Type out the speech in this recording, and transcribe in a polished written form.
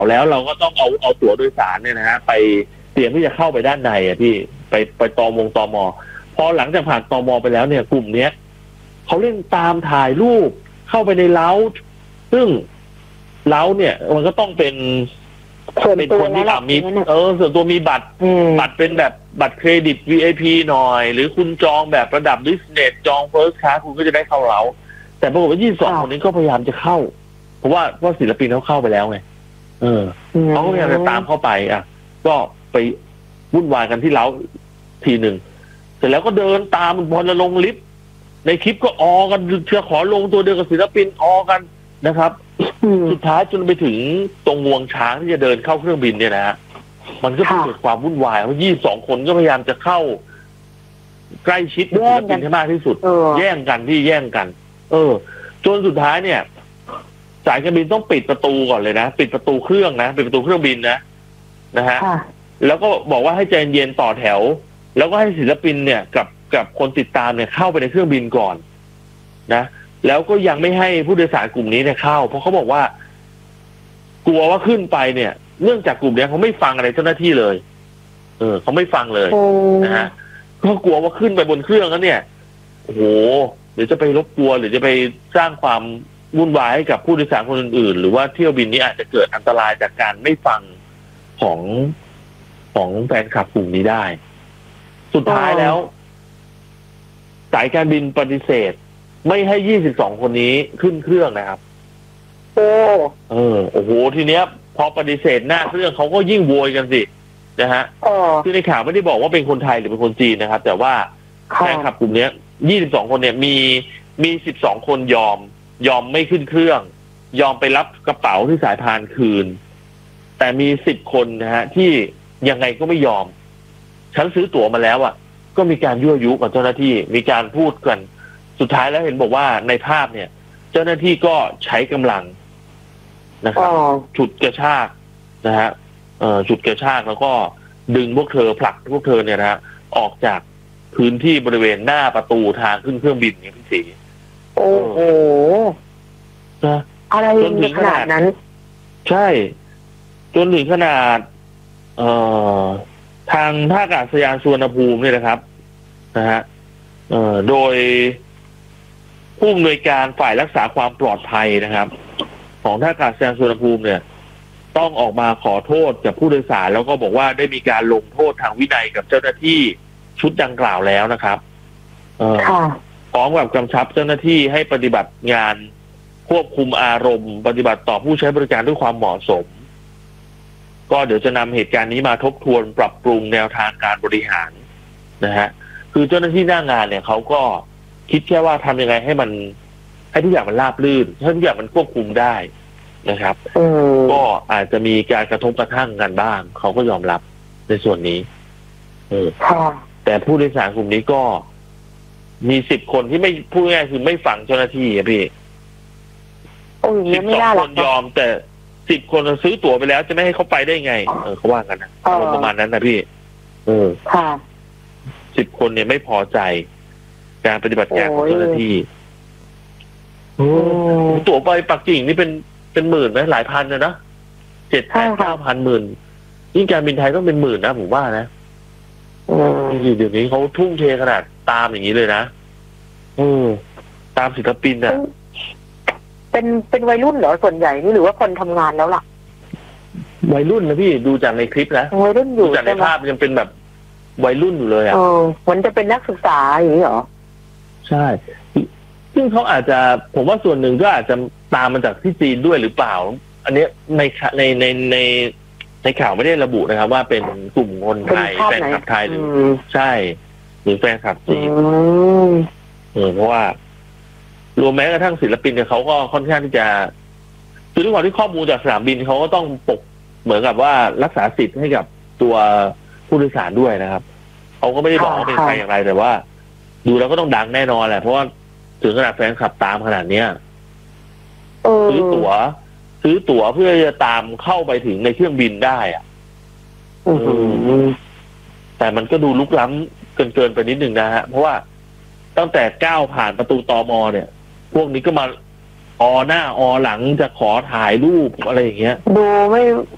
แล้วเราก็ต้องเอาตั๋วโดยสารเนี่ยนะฮะไปเตรียมที่จะเข้าไปด้านในอ่ะพี่ไปตม.พอหลังจากผ่านตม.ไปแล้วเนี่ยกลุ่มเนี้ยเขาเล่นตามถ่ายรูปเข้าไปในเล้าซึ่งเล้าเนี่ยมันก็ต้องเป็นคนที่มีส่วนตัวมีบัตรเป็นแบบบัตรเครดิต VIP หน่อยหรือคุณจองแบบระดับ Business จอง First Class คุณก็จะได้เข้าเล้าแต่ปรากฏว่า22คนนี้ก็พยายามจะเข้าเพราะว่าศิลปินเขาเข้าไปแล้วไงเขาก็พยายามจะตามเข้าไปก็ไปวุ่นวายกันที่เล้าทีหนึ่งเสร็จแล้วก็เดินตามพอจะลงลิฟต์ในคลิปก็ออกันเชื่อขอลงตัวเดียวกับศิลปินออกันนะครับสุดท้ายจนไปถึงตรงงวงช้างที่จะเดินเข้าเครื่องบินเนี่ยนะฮะมันก็เกิดความวุ่นวายเพราะ22คนก็พยายามจะเข้าใกล้ชิดศิลปินให้มากที่สุดแย่งกันจนสุดท้ายเนี่ยสายการบินต้องปิดประตูก่อนเลยนะปิดประตูเครื่องนะปิดประตูเครื่องบินนะฮะแล้วก็บอกว่าให้ใจเย็นต่อแถวแล้วก็ให้ศิลปินเนี่ยกับคนติดตามเนี่ยเข้าไปในเครื่องบินก่อนนะแล้วก็ยังไม่ให้ผู้โดยสารกลุ่มนี้เนี่ยเข้าเพราะเขาบอกว่ากลัวว่าขึ้นไปเนี่ยเนื่องจากกลุ่มนี้เขาไม่ฟังอะไรเจ้าหน้าที่เลยเขาไม่ฟังเลยนะฮะก็กลัวว่าขึ้นไปบนเครื่องแล้วเนี่ยโอ้โหเดี๋ยวจะไปรบกวนหรือจะไปสร้างความวุ่นวายให้กับผู้โดยสารคนอื่นๆหรือว่าเที่ยวบินนี้อาจจะเกิดอันตรายจากการไม่ฟังของแฟนคลับกลุ่มนี้ได้สุดท้ายแล้วสายการบินปฏิเสธไม่ให้22คนนี้ขึ้นเครื่องนะครับโอ้โหทีเนี้ยพอปฏิเสธหน้าเครื่องเขาก็ยิ่งโวยกันสินะฮะคือในข่าวไม่ได้บอกว่าเป็นคนไทยหรือเป็นคนจีนนะครับแต่ว่าแฟนคลับกลุ่มนี้22คนเนี่ยมี12คนยอมไม่ขึ้นเครื่องยอมไปรับกระเป๋าที่สายพานคืนแต่มี10คนนะฮะที่ยังไงก็ไม่ยอมฉันซื้อตั๋วมาแล้วก็มีการยั่วยุกับเจ้าหน้าที่มีการพูดกันสุดท้ายแล้วเห็นบอกว่าในภาพเนี่ยเจ้าหน้าที่ก็ใช้กำลังนะครับฉุดกระชากนะฮะฉุดกระชากแล้วก็ดึงพวกเธอผลักพวกเธอเนี่ยนะฮะออกจากพื้นที่บริเวณหน้าประตูทางขึ้นเครื่องบินเนี่ยพี่ศรีโอ้โหอะไรจนถึงขนาดนั้นใช่จนถึงขนาดทางท่าอากาศยานสุวรรณภูมิเนี่ยนะครับนะฮะโดยผู้อำนวยการฝ่ายรักษาความปลอดภัยนะครับของท่าอากาศยานสุวรรณภูมิเนี่ยต้องออกมาขอโทษกับผู้โดยสารแล้วก็บอกว่าได้มีการลงโทษทางวินัยกับเจ้าหน้าที่ชุดดังกล่าวแล้วนะครับพร้อมกับกำชับเจ้าหน้าที่ให้ปฏิบัติงานควบคุมอารมณ์ปฏิบัติต่อผู้ใช้บริการด้วยความเหมาะสมก็เดี๋ยวจะนำเหตุการณ์นี้มาทบทวนปรับปรุงแนวทางการบริหารนะฮะคือเจ้าหน้าที่หน้างานเนี่ยเขาก็คิดแค่ว่าทำยังไงให้ทุกอย่างมันราบรื่นให้ทุกอย่างมันควบคุมได้นะครับก็อาจจะมีการกระทบกระทั่งกันบ้างเขาก็ยอมรับในส่วนนี้แต่ผู้โดยสารกลุ่มนี้ก็มี10คนที่ไม่พูดง่ายคือไม่ฟังเจ้าหน้าที่อะพี่12คนยอมแต่10คนซื้อตั๋วไปแล้วจะไม่ให้เขาไปได้ไงเขาว่ากันนะประมาณนั้นนะพี่10คนเนี่ยไม่พอใจการปฏิบัติงานของเจ้าหน้าที่ตั๋วไปปักกิ่งนี่เป็นหมื่นไหมหลายพันนะ7,000-9,000 หมื่นยิ่งการบินไทยต้องเป็นหมื่นนะผมว่านะเดี๋ยวนี้เขาทุ่มเทขนาดตามอย่างนี้เลยนะตามศิลปินอ่ะเป็นวัยรุ่นเหรอส่วนใหญ่นี่หรือว่าคนทำงานแล้วล่ะวัยรุ่นนะพี่ดูจากในคลิปนะวัยรุ่นอยู่จากในภาพยังเป็นแบบวัยรุ่นอยู่เลยมันจะเป็นนักศึกษาอย่างนี้เหรอใช่ซึ่งเขาอาจจะผมว่าส่วนหนึ่งก็อาจจะตามมาจากที่จีนด้วยหรือเปล่าอันนี้ในข่าวไม่ได้ระบุนะครับว่าเป็นกลุ่มคนไทยแฟนคลับไทยหรือใช่หรือแฟนคลับจีนเพราะว่ารวมแม้กระทั่งศิลปินเนี่ยเขาก็ค่อนข้างที่จะคือด้วยความที่ข้อมูลจากสนามบินเขาก็ต้องปกเหมือนกับว่ารักษาสิทธิ์ให้กับตัวผู้โดยสารด้วยนะครับเขาก็ไม่ได้บอกว่าเป็นใครอย่างไรแต่ว่าดูแล้วก็ต้องดังแน่นอนแหละเพราะว่าถึงขนาดแฟนคลับตามขนาดเนี้ยซื้อตั๋วเพื่อจะตามเข้าไปถึงในเครื่องบินได้แต่มันก็ดูลุกล้ำเกินไปนิดนึงนะฮะเพราะว่าตั้งแต่ก้าวผ่านประตูตม.เนี่ยพวกนี้ก็มาหน้าหลังจะขอถ่ายรูปอะไรอย่างเงี้ยดู